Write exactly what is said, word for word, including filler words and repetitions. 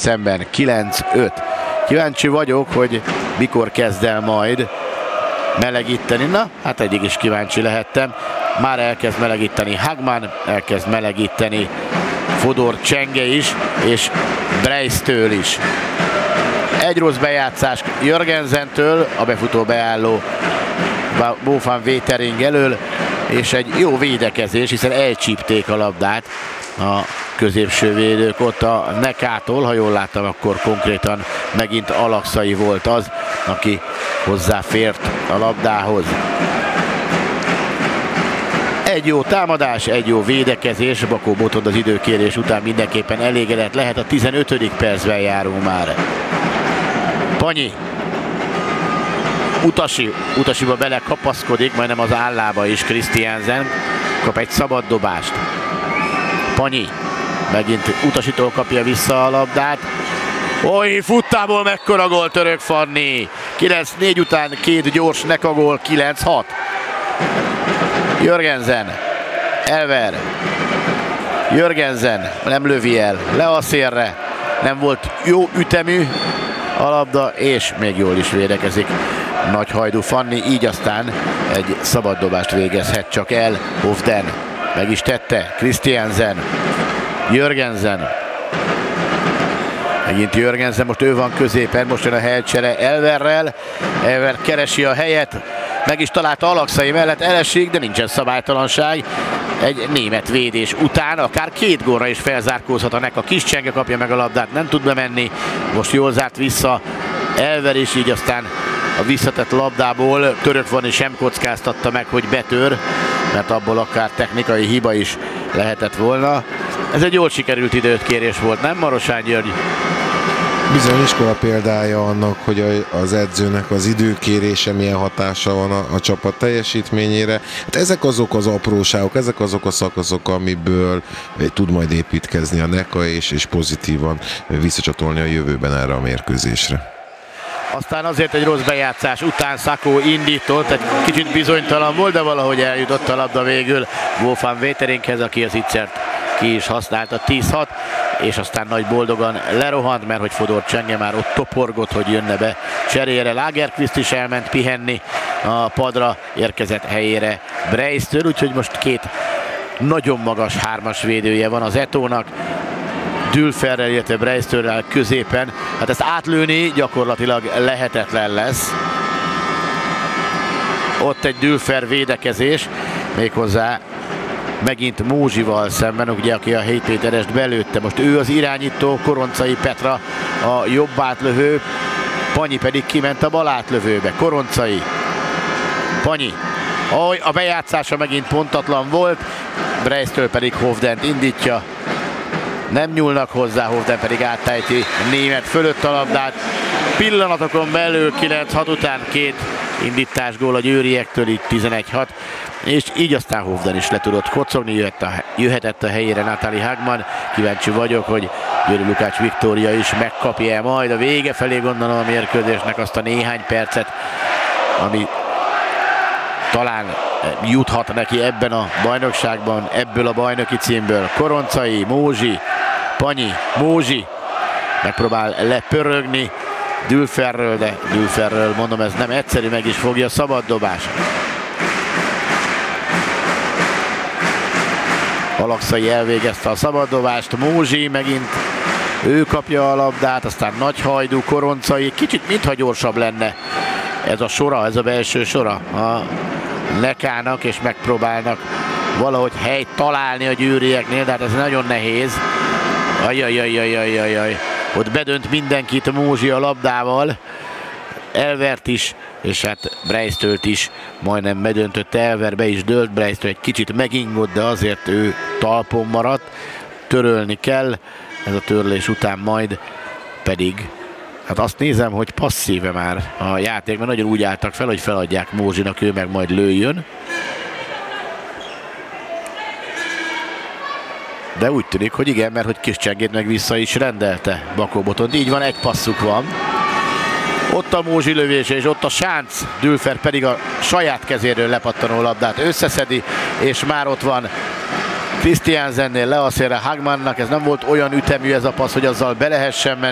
szemben kilenc öt. Kíváncsi vagyok, hogy mikor kezd el majd melegíteni. Na, hát egyik is kíváncsi lehettem. Már elkezd melegíteni Hagman, elkezd melegíteni Fodor Csenge is, és Breiztől is. Egy rossz bejátszás Jörgensentől, a befutó beálló Bo van Wetering elől, és egy jó védekezés, hiszen elcsípték a labdát a középső védők ott a Nekától. Ha jól láttam, akkor konkrétan megint Alakszai volt az, aki hozzáfért a labdához. Egy jó támadás, egy jó védekezés. Bakó Botond az időkérés után mindenképpen elégedett lehet. A tizenötödik percben járunk már. Panyi. Utasi. Utasiba belekapaszkodik, majdnem az állába is Christiansen. Kap egy szabad dobást. Panyi. Megint Utasitól kapja vissza a labdát. Oly, futtából mekkora gól Török Fanni. kilenc négy után két gyors Neka gól, kilenc hat. Jörgensen, Elver, Jörgensen nem lövi el, le a szélre, nem volt jó ütemű a labda, és még jól is védekezik Nagyhajdú Fanni, így aztán egy szabaddobást végezhet csak el Hovden. Meg is tette Christiansen, Jörgensen, megint Jörgensen, most ő van középen, most jön a helycsere Elverrel, Elver keresi a helyet, meg is találta Alakszai mellett, elesik, de nincsen szabálytalanság. Egy német védés után akár két gólra is felzárkózhat a Neka. Kis Csenge kapja meg a labdát, nem tud bemenni, most jól zárt vissza Elver is, így aztán a visszatett labdából Török Fanni sem kockáztatta meg, hogy betör, mert abból akár technikai hiba is lehetett volna. Ez egy jól sikerült időtkérés volt, nem Marosány György? Bizony iskola példája annak, hogy az edzőnek az időkérése milyen hatása van a, a csapat teljesítményére. Hát ezek azok az apróságok, ezek azok a szakaszok, amiből tud majd építkezni a Neka, és, és pozitívan visszacsatolni a jövőben erre a mérkőzésre. Aztán azért egy rossz bejátszás után Sakó indított, egy kicsit bizonytalan volt, de valahogy eljutott a labda végül Bo van Weteringhez, aki az ígyszert ki is használta, tíz hat, és aztán nagy boldogan lerohant, mert hogy Fodor Csenge már ott toporgott, hogy jönne be cserére. Lagerqvist is elment pihenni a padra, érkezett helyére Breiztől, úgyhogy most két nagyon magas hármas védője van az Etónak. Dülferrel, illetve Breiztől középen, hát ezt átlőni gyakorlatilag lehetetlen lesz. Ott egy Dülfer védekezés, méghozzá megint Mózsival szemben, ugye, aki a hét méterest belőtte. Most ő az irányító, Koroncai Petra a jobb átlövő, Panyi pedig kiment a bal átlövőbe. Koroncai, Panyi, oly, a bejátszása megint pontatlan volt, Breiztől pedig Hovdent indítja. Nem nyúlnak hozzá, Hovden pedig áttejti német fölött a labdát. Pillanatokon belül kilenc hat után két indításgól a győriektől, így tizenegy hat, és így aztán Hovden is le tudott kocogni, jöhet a, jöhetett a helyére Natalie Hagman. Kíváncsi vagyok, hogy Győri Lukács Viktória is megkapja majd a vége felé, gondolom, a mérkőzésnek azt a néhány percet, ami talán juthat neki ebben a bajnokságban, ebből a bajnoki címből. Koroncai, Mózsi, Panyi, Mózsi megpróbál lepörögni Dülferről, de Dülferről, mondom, ez nem egyszerű, meg is fogja, szabad dobás. Alakszai elvégezte a szabaddobást, Mózsi megint ő kapja a labdát, aztán Nagyhajdú, Koroncai, kicsit mintha gyorsabb lenne ez a sora, ez a belső sora a Nekának, és megpróbálnak valahogy helyt találni a győrieknél, de hát ez nagyon nehéz. Ajajajajajajaj, ott bedönt mindenkit Mózsi a labdával, Elvert is, és hát Breiztölt is majdnem bedöntött. Elver, be is dőlt, Breiztől egy kicsit megingott, de azért ő talpon maradt. Törölni kell, ez a törlés után majd pedig, hát azt nézem, hogy passzíve már a játékban, nagyon úgy álltak fel, hogy feladják Mózsinak, ő meg majd lőjön. De úgy tűnik, hogy igen, mert hogy Kis Csengét meg vissza is rendelte Bakó Botond. Így van, egy passzuk van. Ott a Mózsi lövése, és ott a sánc, Dülfer pedig a saját kezéről lepattanó labdát összeszedi, és már ott van Christiansennél le a szélre Hagmannak. Ez nem volt olyan ütemű ez a passz, hogy azzal be lehessen menni.